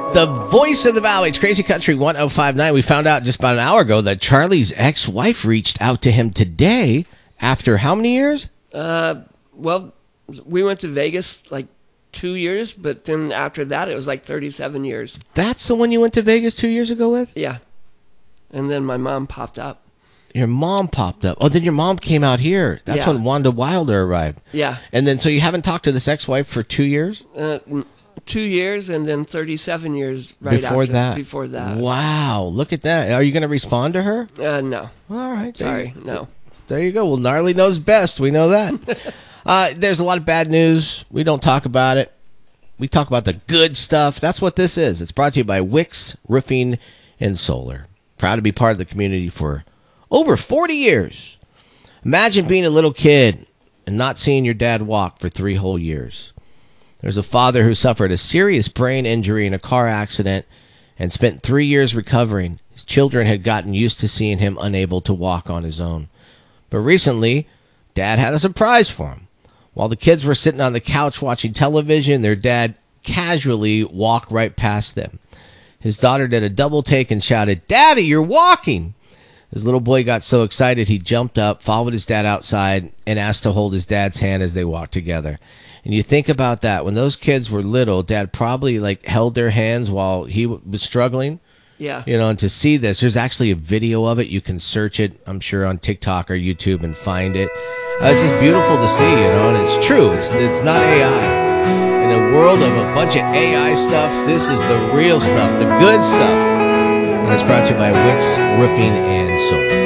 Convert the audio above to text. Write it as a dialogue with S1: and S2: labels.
S1: The voice of the Valley. It's Crazy Country 1059. We found out just about an hour ago that Charlie's ex-wife reached out to him today after how many years?
S2: Well, we went to Vegas like 2 years, but then after that, it was like 37 years.
S1: That's the one you went to Vegas 2 years ago with?
S2: Yeah. And then my mom popped up.
S1: Your mom popped up. Oh, then your mom came out here. That's when Wanda Wilder arrived.
S2: Yeah.
S1: And then, so you haven't talked to this ex-wife for 2 years?
S2: 2 years and then 37 years
S1: Before
S2: Before that.
S1: Wow. Look at that. Are you going to respond to her?
S2: No.
S1: All right.
S2: Sorry, no.
S1: There you go. Well, Gnarly knows best. We know that. There's a lot of bad news. We don't talk about it. We talk about the good stuff. That's what this is. It's brought to you by Wicks Roofing and Solar. Proud to be part of the community for over 40 years. Imagine being a little kid and not seeing your dad walk for 3 whole years. There's a father who suffered a serious brain injury in a car accident and spent 3 years recovering. His children had gotten used to seeing him unable to walk on his own. But recently, Dad had a surprise for him. While the kids were sitting on the couch watching television, their dad casually walked right past them. His daughter did a double take and shouted, "Daddy, you're walking!" His little boy got so excited he jumped up, followed his dad outside, and asked to hold his dad's hand as they walked together. And you think about that. When those kids were little, Dad probably held their hands while he was struggling.
S2: Yeah.
S1: And to see this, there's actually a video of it. You can search it, I'm sure, on TikTok or YouTube and find it. It's just beautiful to see, and it's true. It's not AI. In a world of a bunch of AI stuff, this is the real stuff, the good stuff. And it's brought to you by Wicks Roofing and Solar.